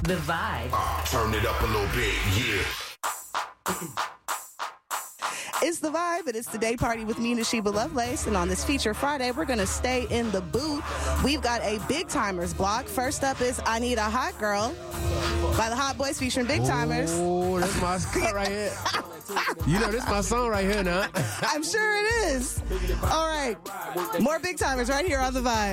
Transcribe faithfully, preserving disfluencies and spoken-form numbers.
The Vibe. Uh, turn it up a little bit, yeah. It's The Vibe, and it's the day party with me, Nashiba Lovelace. And on this Feature Friday, we're going to stay in the booth. We've got a Big Timers block. First up is I Need a Hot Girl by the Hot Boys featuring Big Timers. Oh, that's my cut right here. You know, this is my song right here now. I'm sure it is. All right. More Big Timers right here on The Vibe.